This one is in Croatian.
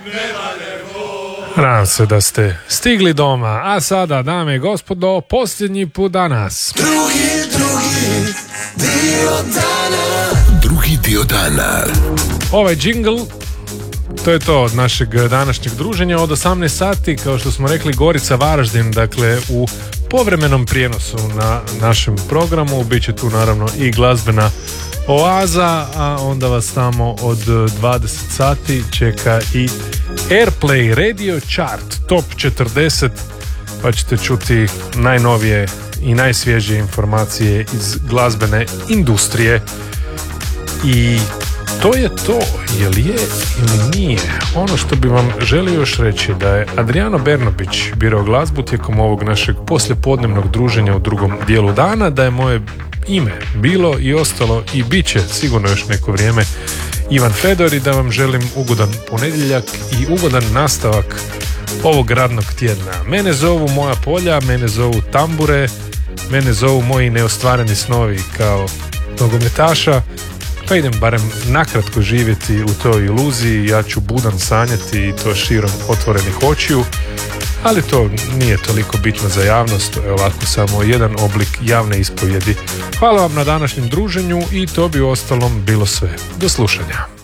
Nadam se da ste stigli doma, a sada, dame i gospodo, posljednji put danas. Drugi dio dana. Ovaj džingl, to je to od našeg današnjeg druženja od 18 sati, kao što smo rekli, Gorica Varaždin, dakle u povremenom prijenosu na našem programu, bit će tu naravno i glazbena oaza, a onda vas tamo od 20 sati čeka i Airplay Radio Chart Top 40, pa ćete čuti najnovije i najsvježije informacije iz glazbene industrije. I to je to, je li je ili nije? Ono što bi vam želio još reći da je Adriano Bernobić birao glazbu tijekom ovog našeg poslijepodnevnog druženja u drugom dijelu dana, da je moje ime bilo i ostalo i bit će sigurno još neko vrijeme Ivan Fedor i da vam želim ugodan ponedjeljak i ugodan nastavak ovog radnog tjedna. Mene zovu moja polja, mene zovu tambure, mene zovu moji neostvareni snovi kao nogometaša, pa idem barem nakratko živjeti u toj iluziji, ja ću budan sanjati i to širom otvorenih očiju, ali to nije toliko bitno za javnost, to je ovako samo jedan oblik javne ispovjedi. Hvala vam na današnjem druženju i to bi u ostalom bilo sve. Do slušanja.